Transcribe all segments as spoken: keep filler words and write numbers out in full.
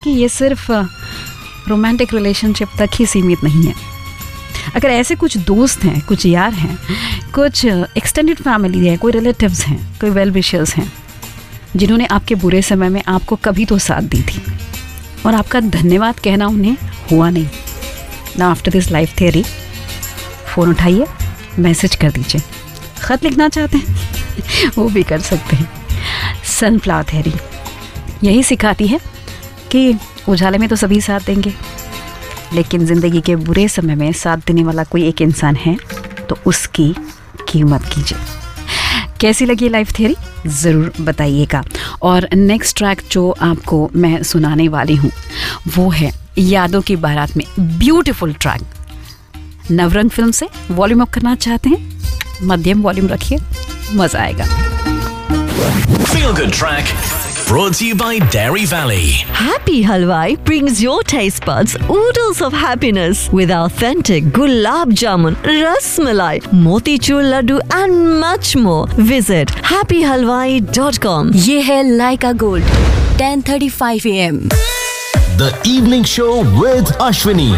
कि ये सिर्फ रोमांटिक रिलेशनशिप तक ही सीमित नहीं है। अगर ऐसे कुछ दोस्त हैं, कुछ यार हैं, कुछ एक्सटेंडेड फैमिली है, कोई रिलेटिव्स हैं, कोई वेल विशर्स हैं जिन्होंने आपके बुरे समय में आपको कभी तो साथ दी थी और आपका धन्यवाद कहना उन्हें हुआ नहीं ना, after this life theory phone उठाइए, मैसेज कर दीजिए। ख़त लिखना चाहते हैं वो भी कर सकते हैं। सनफ्लावर थियरी यही सिखाती है कि उजाले में तो सभी साथ देंगे, लेकिन ज़िंदगी के बुरे समय में साथ देने वाला कोई एक इंसान है तो उसकी कीमत कीजिए। कैसी लगी लाइफ थियरी ज़रूर बताइएगा। और नेक्स्ट ट्रैक जो आपको मैं सुनाने वाली हूँ वो है यादों की बारात में, ब्यूटीफुल ट्रैक, नवरंग फिल्म से। वॉल्यूम अप करना चाहते हैं, मध्यम वॉल्यूम रखिए, मज़ा आएगा। Feel Good Track brought to you by Dairy Valley. Happy Halwai brings your taste buds oodles of happiness with authentic gulab jamun, ras malai, motichur laddu and much more. Visit happy halwai dot com. ये है लाइका gold ten thirty-five a m The Evening Show with Ashwini.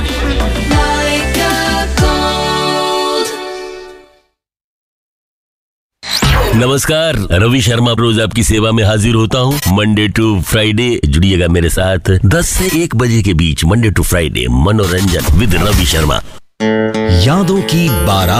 नमस्कार, रवि शर्मा रोज आपकी सेवा में हाजिर होता हूँ। Monday to Friday जुड़िएगा मेरे साथ दस से एक बजे के बीच। मंडे टू फ्राइडे मनोरंजन विद रवि शर्मा। यादों की बारात।